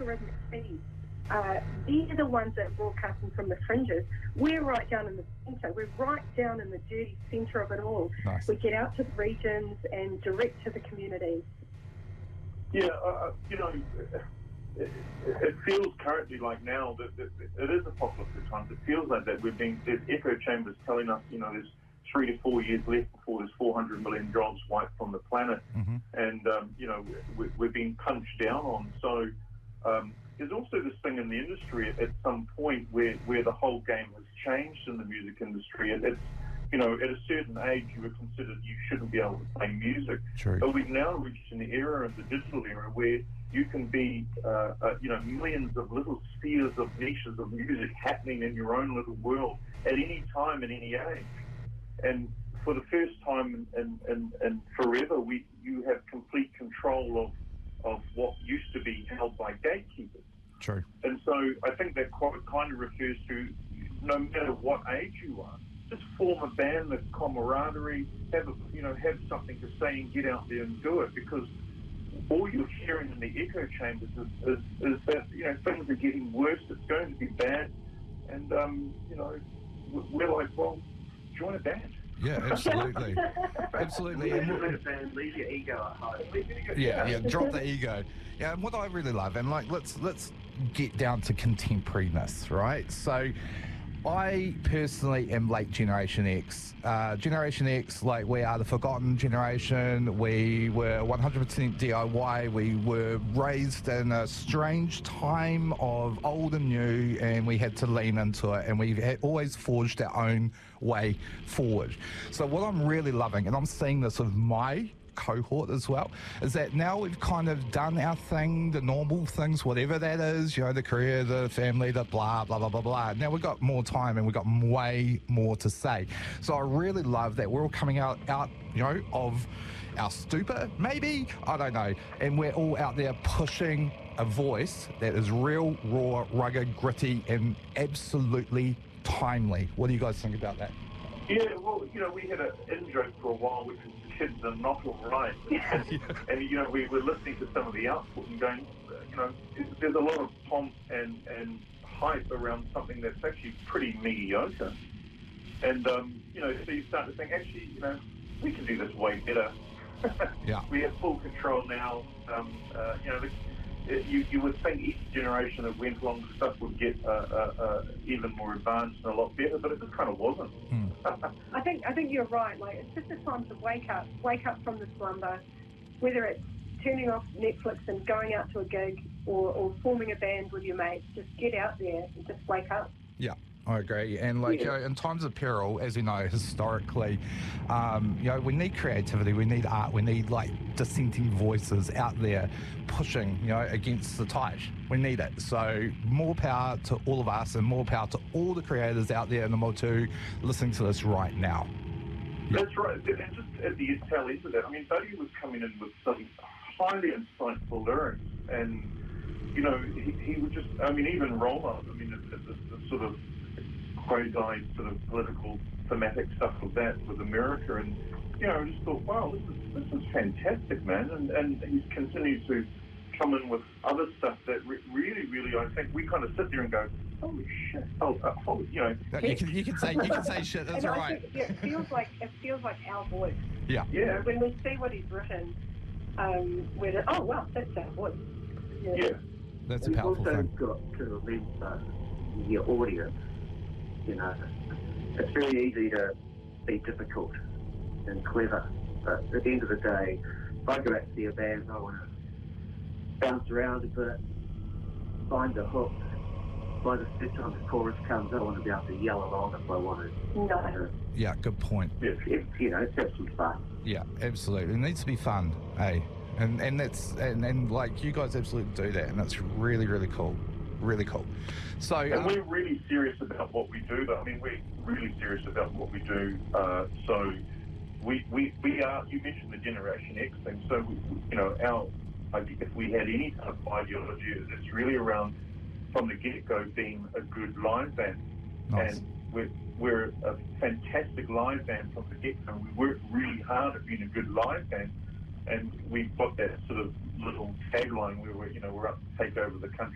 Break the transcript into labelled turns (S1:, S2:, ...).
S1: algorithmic feeds, they're the ones that are broadcasting from the fringes. We're right down in the centre. We're right down in the dirty centre of it all.
S2: Nice.
S1: We get out to the regions and direct to the community.
S3: Yeah, it feels currently like now that it is apocalyptic times. It feels like that there's echo chambers telling us, there's 3 to 4 years left before there's 400 million jobs wiped from the planet, and we're being punched down on. So there's also this thing in the industry at some point where the whole game has changed in the music industry. It's at a certain age you were considered you shouldn't be able to play music.
S2: True.
S3: But we've now reached an era of the digital era where you can be, millions of little spheres of niches of music happening in your own little world at any time, at any age. And for the first time in forever, you have complete control of what used to be held by gatekeepers.
S2: True.
S3: And so I think that quote kind of refers to no matter what age you are, just form a band, the camaraderie, have something to say and get out there and do it, because all you're hearing in the echo chambers is that things are getting worse. It's going to be bad, and we're like, well, join a band.
S2: Yeah, absolutely. Absolutely.
S4: Leave your ego at home.
S2: Yeah, drop the ego. Yeah, and what I really love, and let's get down to contemporariness, right? So I personally am late Generation X. Generation X, we are the forgotten generation. We were 100% DIY. We were raised in a strange time of old and new, and we had to lean into it, and we've always forged our own way forward. So what I'm really loving, and I'm seeing this with my cohort as well, is that now we've kind of done our thing, the normal things, whatever that is, the career, the family, the blah, blah, blah, blah, blah. Now we've got more time and we've got way more to say. So I really love that we're all coming out, of our stupor, maybe, I don't know, and we're all out there pushing a voice that is real, raw, rugged, gritty, and absolutely timely. What do you guys think about that?
S3: Yeah, well, we had an in-joke for a while, which was kids are not all right. And we were listening to some of the output and going, there's a lot of pomp and hype around something that's actually pretty mediocre. And, so you start to think, actually, we can do this way better.
S2: Yeah.
S3: We have full control now. You would think each generation that went along the stuff would get even more advanced and a lot better, but it just kind of wasn't.
S1: I think you're right. It's just a time to wake up from the slumber, whether it's turning off Netflix and going out to a gig or forming a band with your mates. Just get out there and just wake up.
S2: Yeah. I agree. And in times of peril, as you know, historically, we need creativity, we need art, we need dissenting voices out there pushing, against the tide. We need it. So more power to all of us and more power to all the creators out there in the Motu listening to this right now.
S3: That's right. And just at the tail end of that, Buddy was coming in with some highly insightful lyrics, and, he would just, even Roma, the sort of quasi sort of political thematic stuff of that with America, and I just thought, wow, this is fantastic, man, and he's continued to come in with other stuff that really, I think we kind of sit there and go, holy shit,
S2: you can say shit, that's all right.
S1: It feels like our voice.
S2: Yeah.
S1: When we see what he's written, oh wow, that's our voice.
S3: Yeah.
S2: That's a powerful thing.
S4: You've also got to remember your audience. It's very easy to be difficult and clever, but at the end of the day, if I go out to see a band, I want to bounce around a bit, find the hook. By the third time the chorus comes, I want to be able to yell along if I want to.
S1: No.
S2: Yeah, good point.
S4: It's have some fun.
S2: Yeah, absolutely. It needs to be fun, eh? And that's and you guys absolutely do that, and that's really, really cool. Really cool. So,
S3: and we're really serious about what we do, though. We're really serious about what we do. So we are, you mentioned the Generation X thing. So, if we had any kind of ideology, it's really around, from the get-go, being a good live band.
S2: Nice.
S3: And we're a fantastic live band from the get-go. We work really hard at being a good live band. And we've got that sort of little tagline where we're up to take over the country